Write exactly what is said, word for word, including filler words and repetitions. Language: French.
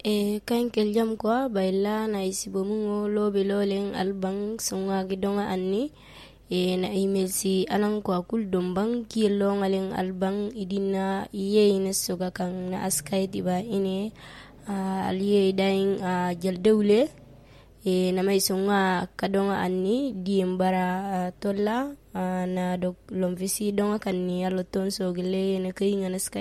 E kan kel jam kwa baila na isibomungo lobe lolen albang songa gidonga anni e na email si alang kwa kul dombang kielo ngalen albang idina iye ina soga kan na askay diba ini uh, aliye daing uh, jaldewle e na may songa kadonga anni diembara uh, tolla uh, na dok lomvisi donga kan ni aloton so gele na kay nga